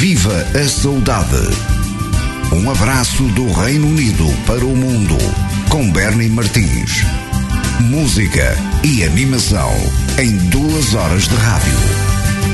Viva a saudade. Um abraço do Reino Unido para o mundo, com Bernie Martins. Música e animação em 2 horas de rádio.